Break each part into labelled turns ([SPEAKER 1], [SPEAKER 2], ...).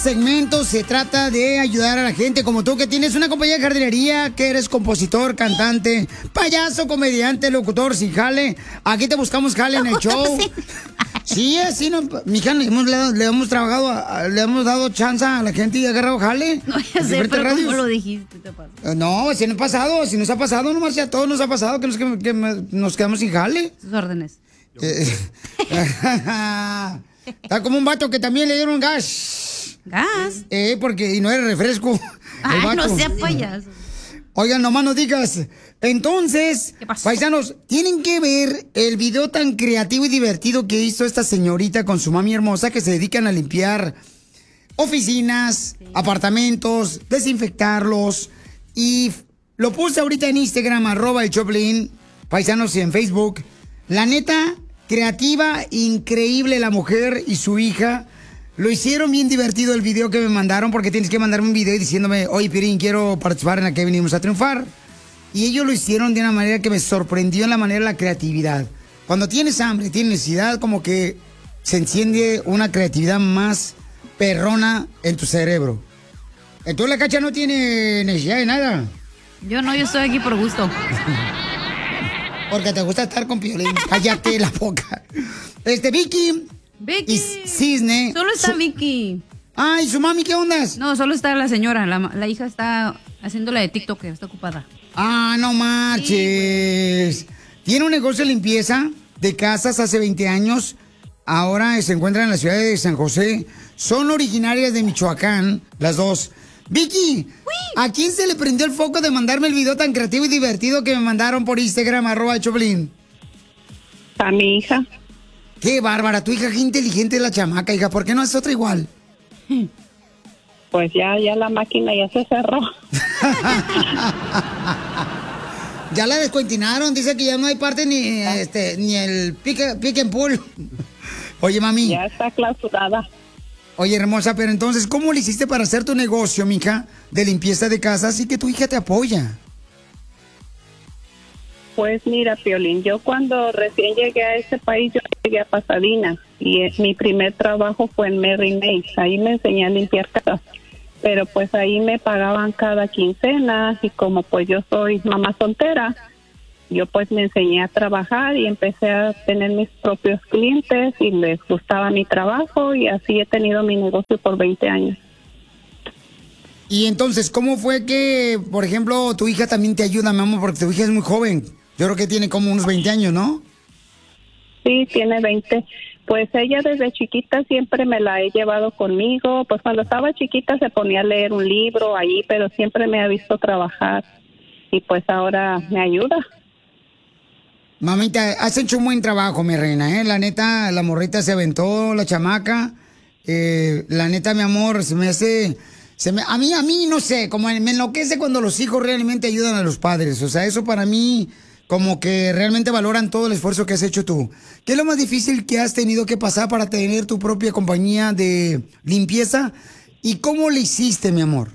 [SPEAKER 1] segmento se trata de ayudar a la gente como tú, que tienes una compañía de jardinería, que eres compositor, cantante, payaso, comediante, locutor, sin jale. Aquí te buscamos jale en el show. Sí, así no, mija, le hemos trabajado, le hemos dado chance a la gente y ha agarrado jale.
[SPEAKER 2] No, ya sé, pero ¿cómo lo dijiste? Te pasa.
[SPEAKER 1] No, si nos ha pasado, nomás ya a todos nos ha pasado que nos quedamos sin jale.
[SPEAKER 2] Sus órdenes.
[SPEAKER 1] Está como un vato que también le dieron gas.
[SPEAKER 2] ¿Gas?
[SPEAKER 1] Y no era refresco.
[SPEAKER 2] Ay, no sea payaso.
[SPEAKER 1] Oigan, nomás no digas. Entonces, paisanos, tienen que ver el video tan creativo y divertido que hizo esta señorita con su mami hermosa, que se dedican a limpiar oficinas, apartamentos, desinfectarlos. Y lo puse ahorita en Instagram, @el_Choplin, paisanos, y en Facebook. La neta, creativa, increíble la mujer y su hija. Lo hicieron bien divertido el video que me mandaron, porque tienes que mandarme un video diciéndome, oye, Piolín, quiero participar en la que venimos a triunfar. Y ellos lo hicieron de una manera que me sorprendió en la manera de la creatividad. Cuando tienes hambre, tienes necesidad, como que se enciende una creatividad más perrona en tu cerebro. Entonces la Cacha no tiene necesidad de nada.
[SPEAKER 2] Yo estoy aquí por gusto.
[SPEAKER 1] Porque te gusta estar con Piolín. Cállate la boca. Vicky y Cisne.
[SPEAKER 2] Solo está Vicky.
[SPEAKER 1] Ay, ¿su mami qué ondas?
[SPEAKER 2] No, solo está la señora. La hija está haciéndola de TikTok, está ocupada.
[SPEAKER 1] Ah, no marches. Sí. Tiene un negocio de limpieza de casas hace 20 años. Ahora se encuentra en la ciudad de San José. Son originarias de Michoacán, las dos. Vicky, ¿a quién se le prendió el foco de mandarme el video tan creativo y divertido que me mandaron por Instagram, @Choplin?
[SPEAKER 3] A mi hija.
[SPEAKER 1] Qué bárbara, tu hija, qué inteligente es la chamaca, hija. ¿Por qué no haces otra igual?
[SPEAKER 3] Pues ya la máquina ya se cerró.
[SPEAKER 1] Ya la descuentinaron, dice que ya no hay parte ni el pick and pull. Oye, mami.
[SPEAKER 3] Ya está clausurada.
[SPEAKER 1] Oye, hermosa, pero entonces, ¿cómo le hiciste para hacer tu negocio, mija, de limpieza de casas y que tu hija te apoya?
[SPEAKER 3] Pues mira, Piolín, yo cuando recién llegué a este país, yo llegué a Pasadena y mi primer trabajo fue en Mary Mays. Ahí me enseñé a limpiar casas, pero pues ahí me pagaban cada quincena y como pues yo soy mamá soltera, yo pues me enseñé a trabajar y empecé a tener mis propios clientes y les gustaba mi trabajo y así he tenido mi negocio por 20 años.
[SPEAKER 1] Y entonces, ¿cómo fue que, por ejemplo, tu hija también te ayuda, mi amor? Porque tu hija es muy joven. Yo creo que tiene como unos 20 años, ¿no?
[SPEAKER 3] Sí, tiene 20. Pues ella desde chiquita siempre me la he llevado conmigo. Pues cuando estaba chiquita se ponía a leer un libro ahí, pero siempre me ha visto trabajar. Y pues ahora me ayuda.
[SPEAKER 1] Mamita, has hecho un buen trabajo, mi reina, ¿eh? La neta, la morrita se aventó, la chamaca. La neta, mi amor, se me hace... A mí, no sé, como me enloquece cuando los hijos realmente ayudan a los padres. O sea, eso para mí, como que realmente valoran todo el esfuerzo que has hecho tú. ¿Qué es lo más difícil que has tenido que pasar para tener tu propia compañía de limpieza? ¿Y cómo le hiciste, mi amor?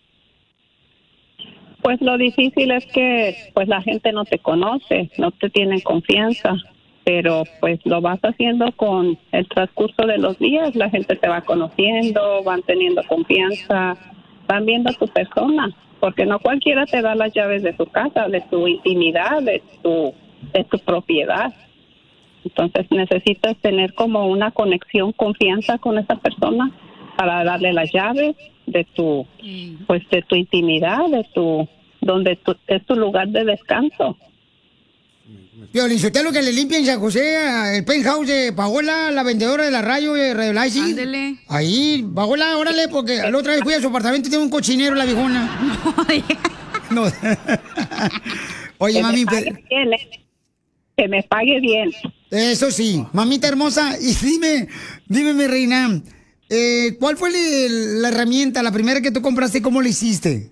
[SPEAKER 3] Pues lo difícil es que pues la gente no te conoce, no te tiene confianza. Pero pues lo vas haciendo con el transcurso de los días, la gente te va conociendo, van teniendo confianza, van viendo a tu persona, porque no cualquiera te da las llaves de tu casa, de tu intimidad, de tu propiedad. Entonces necesitas tener como una conexión, confianza con esa persona para darle las llaves de tu intimidad, donde es tu lugar de descanso.
[SPEAKER 1] Piolín, ¿usted es lo que le limpia en San José, el penthouse de Paola, la vendedora de la radio de Radio Live?
[SPEAKER 2] Ándele.
[SPEAKER 1] Ahí, Paola, órale, porque la otra vez fui a su apartamento y tiene un cochinero la viejona. No. Oye,
[SPEAKER 3] que
[SPEAKER 1] mami,
[SPEAKER 3] me pague bien, que me pague bien.
[SPEAKER 1] Eso sí, mamita hermosa, y dime, mi reina, ¿cuál fue la herramienta, la primera que tú compraste, cómo lo hiciste?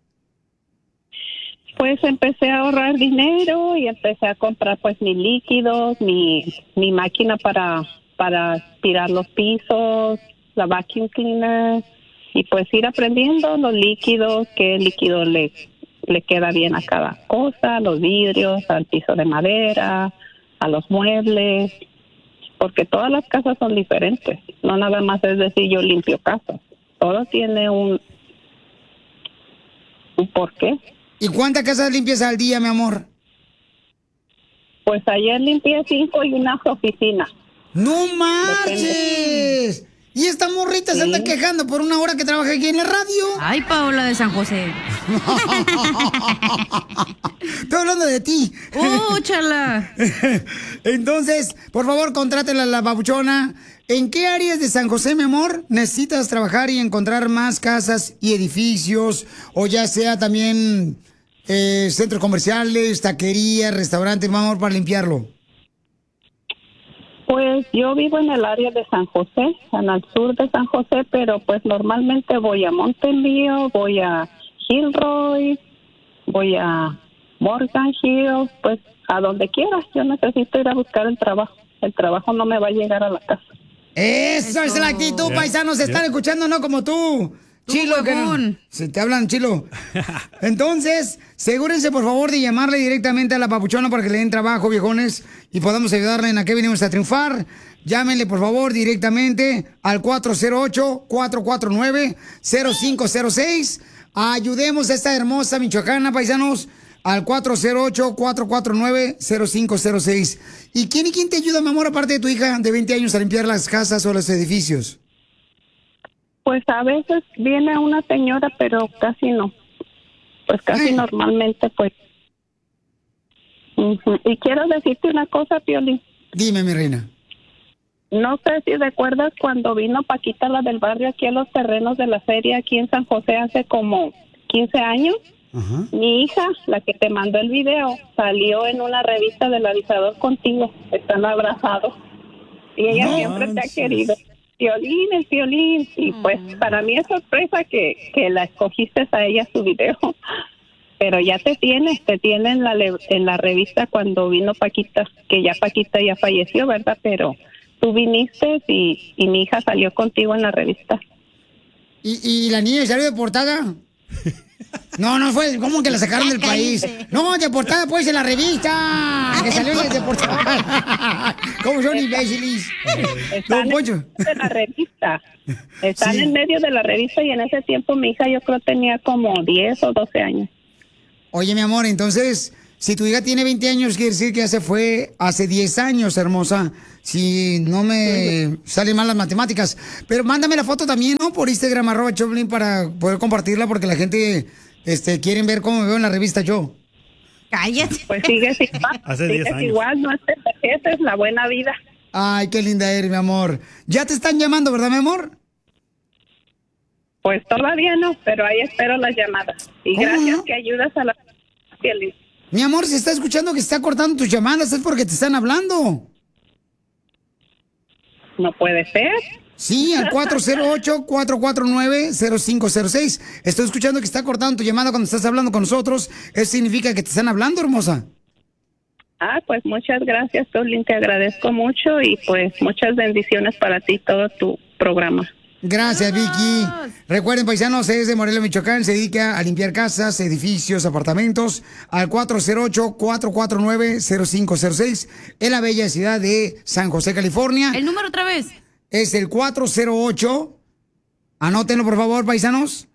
[SPEAKER 3] Pues empecé a ahorrar dinero y empecé a comprar pues mis líquidos, mi máquina para aspirar los pisos, la vacuum cleaner y pues ir aprendiendo los líquidos, qué líquido le queda bien a cada cosa, los vidrios, al piso de madera, a los muebles, porque todas las casas son diferentes, no nada más es decir yo limpio casas. todo tiene un porqué.
[SPEAKER 1] ¿Y cuántas casas limpias al día, mi amor?
[SPEAKER 3] Pues ayer limpié 5 y una oficina.
[SPEAKER 1] ¡No marches! Y esta morrita se anda quejando por una hora que trabaja aquí en la radio.
[SPEAKER 2] Ay, Paola de San José.
[SPEAKER 1] Estoy hablando de ti.
[SPEAKER 2] Chala.
[SPEAKER 1] Entonces, por favor, contrátela a la babuchona. ¿En qué áreas de San José, mi amor, necesitas trabajar y encontrar más casas y edificios? O ya sea también centros comerciales, taquerías, restaurantes, mi amor, para limpiarlo.
[SPEAKER 3] Pues yo vivo en el área de San José, en el sur de San José, pero pues normalmente voy a Mountain View, voy a Gilroy, voy a Morgan Hill, pues a donde quiera. Yo necesito ir a buscar el trabajo. El trabajo no me va a llegar a la casa.
[SPEAKER 1] Eso es la actitud, paisanos. Se están escuchando, no como tú. Chilo, que no. Se te hablan, Chilo. Entonces, asegúrense, por favor, de llamarle directamente a la papuchona para que le den trabajo, viejones, y podamos ayudarle en a qué venimos a triunfar. Llámenle, por favor, directamente al 408-449-0506. Ayudemos a esta hermosa michoacana, paisanos, al 408-449-0506. ¿Y quién te ayuda, mi amor, aparte de tu hija de 20 años, a limpiar las casas o los edificios?
[SPEAKER 3] Pues a veces viene una señora, pero casi no. Pues casi normalmente, pues. Y quiero decirte una cosa, Piolín.
[SPEAKER 1] Dime, mi reina.
[SPEAKER 3] No sé si recuerdas cuando vino Paquita, la del barrio, aquí a los terrenos de la feria, aquí en San José, hace como 15 años.
[SPEAKER 1] Ajá.
[SPEAKER 3] Mi hija, la que te mandó el video, salió en una revista del Avisador contigo. Están abrazados. Y ella siempre te ha querido. Piolín, el Piolín. Y pues para mí es sorpresa que la escogiste a ella su video. Pero ya te tiene en la revista cuando vino Paquita, que ya Paquita ya falleció, ¿verdad? Pero tú viniste y mi hija salió contigo en la revista.
[SPEAKER 1] ¿Y la niña salió de portada? No fue, ¿cómo que la sacaron del país? No, de portada pues en la revista, que salió de portada. ¿Cómo son imbéciles?
[SPEAKER 3] Están en medio de la revista. Están en medio de la revista y en ese tiempo mi hija yo creo tenía como 10 o 12 años.
[SPEAKER 1] Oye, mi amor, entonces, si tu hija tiene 20 años, quiere decir que ya se fue hace 10 años, hermosa. Si no me salen mal las matemáticas. Pero mándame la foto también, ¿no? Por Instagram, @Choplin, para poder compartirla, porque la gente quieren ver cómo me veo en la revista yo.
[SPEAKER 2] Cállate.
[SPEAKER 3] Pues sigues igual.
[SPEAKER 4] Hace 10 años.
[SPEAKER 3] Igual, no te envejeces, la buena vida.
[SPEAKER 1] Ay, qué linda eres, mi amor. Ya te están llamando, ¿verdad, mi amor?
[SPEAKER 3] Pues todavía no, pero ahí espero las llamadas. Y gracias que ayudas a la feliz.
[SPEAKER 1] Mi amor, se está escuchando que se está cortando tus llamadas, es porque te están hablando.
[SPEAKER 3] No puede ser.
[SPEAKER 1] Sí, al 408-449-0506. Estoy escuchando que está cortando tu llamada cuando estás hablando con nosotros. Eso significa que te están hablando, hermosa.
[SPEAKER 3] Pues muchas gracias, Piolín, te agradezco mucho y pues muchas bendiciones para ti, todo tu programa.
[SPEAKER 1] Gracias, Vicky. Recuerden, paisanos, es de Morelia, Michoacán. Se dedica a limpiar casas, edificios, apartamentos. Al 408-449-0506. En la bella ciudad de San José, California.
[SPEAKER 2] ¿El número otra vez?
[SPEAKER 1] Es el 408. Anótenlo, por favor, paisanos.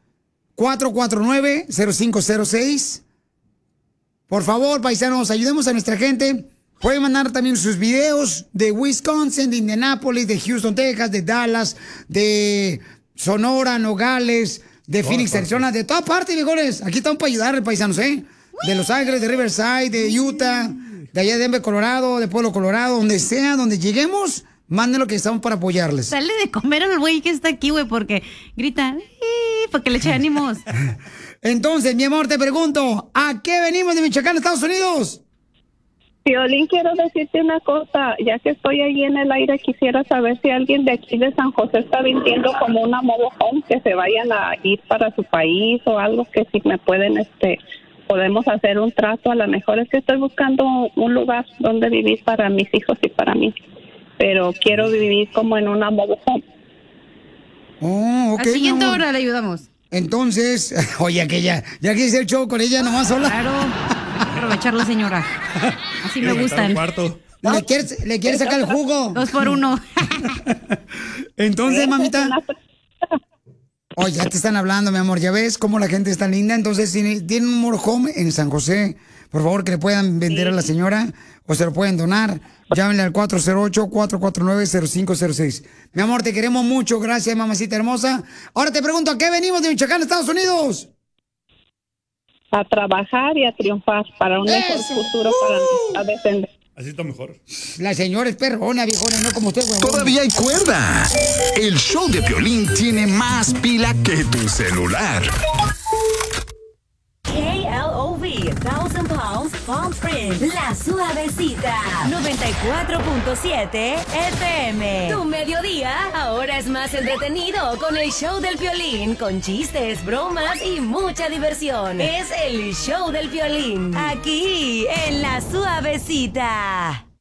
[SPEAKER 1] 449-0506. Por favor, paisanos, ayudemos a nuestra gente. Pueden mandar también sus videos de Wisconsin, de Indianápolis, de Houston, Texas, de Dallas, de Sonora, Nogales, de Phoenix, Arizona, de toda parte, viejones. Aquí estamos para ayudar, paisanos, ¿eh? De Los Ángeles, de Riverside, de Utah, de allá de Denver, Colorado, de Pueblo, Colorado, donde sea, donde lleguemos, manden lo que estamos para apoyarles.
[SPEAKER 2] Sale de comer al güey que está aquí, güey, porque grita, para que le eche ánimos.
[SPEAKER 1] Entonces, mi amor, te pregunto, ¿a qué venimos de Michoacán, Estados Unidos?
[SPEAKER 3] Piolín, quiero decirte una cosa, ya que estoy ahí en el aire, quisiera saber si alguien de aquí de San José está vendiendo como una mobile home, que se vayan a ir para su país o algo, que si me pueden, podemos hacer un trato. A lo mejor es que estoy buscando un lugar donde vivir para mis hijos y para mí, pero quiero vivir como en una mobile home.
[SPEAKER 1] Oh, ok.
[SPEAKER 2] Al siguiente hora le ayudamos.
[SPEAKER 1] Entonces, oye, que ya quise el show con ella nomás sola.
[SPEAKER 2] Claro. Aprovechar la señora. Así me gustan.
[SPEAKER 1] ¿Le quieres sacar el jugo?
[SPEAKER 2] 2 por 1.
[SPEAKER 1] Entonces, mamita. Oh, ya te están hablando, mi amor. Ya ves cómo la gente está linda. Entonces, si tienen un motorhome en San José, por favor, que le puedan vender a la señora o se lo pueden donar. Llámenle al 408-449-0506. Mi amor, te queremos mucho. Gracias, mamacita hermosa. Ahora te pregunto, ¿a qué venimos de Michoacán, Estados Unidos?
[SPEAKER 3] A trabajar y a triunfar para un mejor futuro para nuestra descendencia.
[SPEAKER 4] Así está mejor.
[SPEAKER 1] La señora es perrona, viejona, no como usted, huevón.
[SPEAKER 5] Todavía hay cuerda. El show de Piolín tiene más pila que tu celular.
[SPEAKER 6] KLOV, 1000 Pounds, Palm Springs, La Suavecita, 94.7 FM. Tu mediodía ahora es más entretenido con el show del Piolín, con chistes, bromas y mucha diversión. Es el show del Piolín, aquí en La Suavecita.